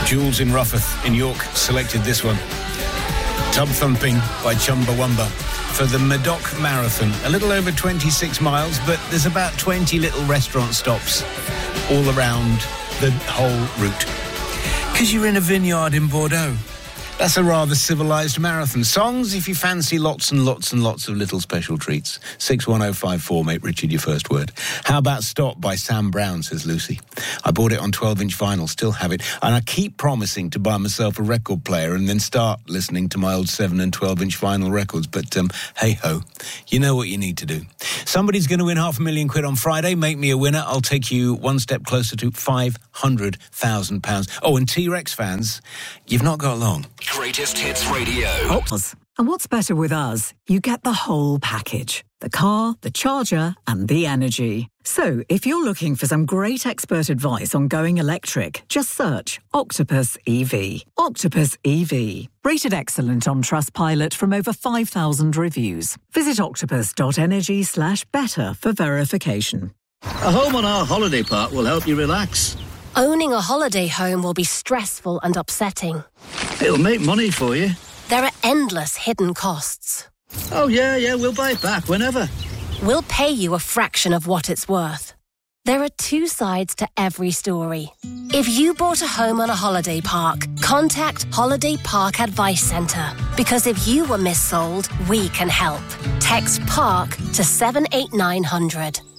Jules in Rufforth in York selected this one. Tub Thumping by Chumbawamba for the Madoc Marathon. A little over 26 miles, but there's about 20 little restaurant stops all around the whole route. Because you're in a vineyard in Bordeaux. That's a rather civilised marathon. Songs, if you fancy lots and lots and lots of little special treats. 61054, make Richard your first word. How about Stop by Sam Brown, says Lucy. I bought it on 12-inch vinyl, still have it. And I keep promising to buy myself a record player and then start listening to my old 7 and 12-inch vinyl records. But hey-ho, you know what you need to do. Somebody's going to win £500,000 on Friday. Make me a winner. I'll take you one step closer to £500,000. Oh, and T-Rex fans, you've not got long. Greatest Hits Radio. And what's better with us? You get the whole package. The car, the charger, and the energy. So, if you're looking for some great expert advice on going electric, just search Octopus EV. Octopus EV. Rated excellent on Trustpilot from over 5,000 reviews. Visit octopus.energy/better for verification. A home on our holiday park will help you relax. Owning a holiday home will be stressful and upsetting. It'll make money for you. There are endless hidden costs. Oh, yeah, we'll buy it back whenever. We'll pay you a fraction of what it's worth. There are two sides to every story. If you bought a home on a holiday park, contact Holiday Park Advice Centre. Because if you were missold, we can help. Text PARK to 78900.